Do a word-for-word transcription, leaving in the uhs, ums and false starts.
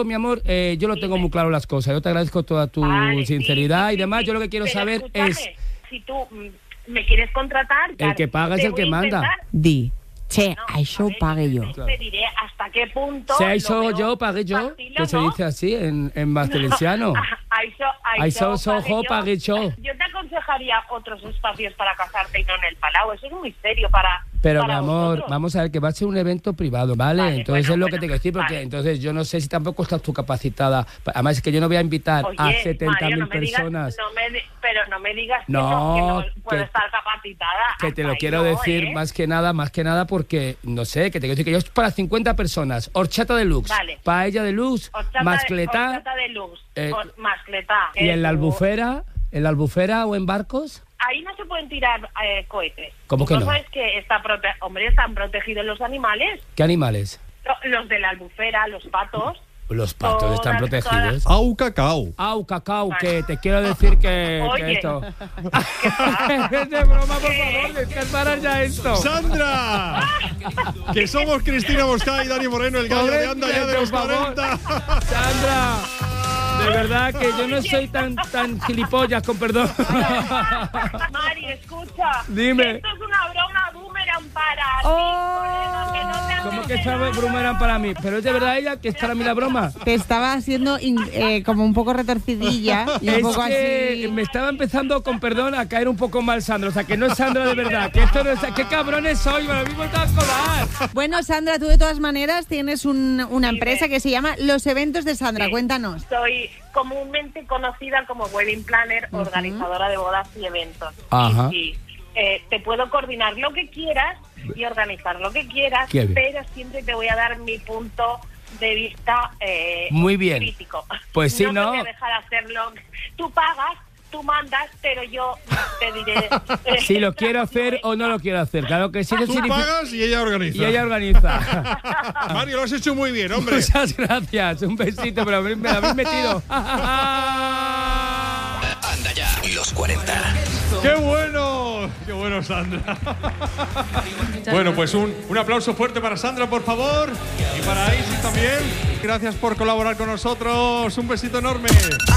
yo, mi amor, eh, yo lo tengo muy claro las cosas. Yo te agradezco toda tu vale, sinceridad sí, y demás. sí, Yo lo que quiero pero saber escúchame, es... Si tú mm, me quieres contratar... El que paga es el que manda. Di, che, No, això a ho ver, pague yo jo. te diré hasta qué punto... Se ha lo hecho veo yo, pagué yo, factible, que se ¿no? dice así en, en valenciano. Això, Això, sojo, pagué yo. Yo te aconsejaría otros espacios para casarte y no en el Palau. Eso es muy serio para... Pero, para mi amor, vosotros. vamos a ver, que va a ser un evento privado, ¿vale? Vale, entonces bueno, es lo bueno, que te quiero decir, porque vale. entonces yo no sé si tampoco estás tú capacitada. Además, es que yo no voy a invitar Oye, a setenta Mario, mil no me digas- personas. no me di- pero no me digas que No, no, que no puedo que- estar capacitada. Que te Hasta lo ahí quiero no, decir ¿eh? más que nada, más que nada porque, no sé, que te quiero decir que yo es para cincuenta personas. Horchata deluxe, Vale. paella deluxe, Horchata, mascletá, horchata de luz, eh, o- mascletá. y en la eh, albufera, en la albufera o en barcos. Ahí no se pueden tirar eh, cohetes. ¿Cómo que ¿Tú no? sabes que está prote- hombre, están protegidos los animales? ¿Qué animales? Lo- Los de la albufera, los patos. Los patos están Todas- protegidos. Au cacao. Au, cacao, que te quiero decir que, que Oye. esto... Es de broma, por favor, descansar ya esto. ¡Sandra! Que somos Cristina Mosca y Dani Moreno, el gallo de anda ya de por los favor. cuarenta. Sandra, de verdad que yo no soy tan, tan gilipollas, con perdón. Mari, escucha. Dime. Esto es una broma boomerang para ti, Oh. colega, que no te Como haces que de esta nada. broma era para mí. Pero es de verdad ella que es para mí la broma. Te estaba haciendo in- eh, como un poco retorcidilla y un Es poco que así. me estaba empezando, con perdón, a caer un poco mal Sandra. O sea, que no es Sandra de verdad. Que esto no es... ¡Qué cabrones soy! Me lo mismo te vas a colar. Bueno, Sandra, tú de todas maneras tienes un- una empresa que se llama Los Eventos de Sandra. Sí. Cuéntanos. Soy comúnmente conocida como wedding planner, organizadora de bodas y eventos. Ajá. Y sí, eh, te puedo coordinar lo que quieras y organizar lo que quieras, Qué bien. pero siempre te voy a dar mi punto de vista eh, Muy bien. crítico. Pues sí, no ¿no? te voy a dejar hacerlo. Tú pagas, tú mandas, pero yo te diré... eh, Si lo quiero hacer o no lo quiero hacer. Claro que sí. Eso Tú significa... pagas y ella organiza. Y ella organiza. Mario, lo has hecho muy bien, hombre. Muchas gracias. Un besito, pero me lo habéis metido. Anda ya, los cuarenta. ¡Qué bueno! ¡Qué bueno, Sandra! Bueno, pues un, un aplauso fuerte para Sandra, por favor. Y para Isis también. Gracias por colaborar con nosotros. Un besito enorme.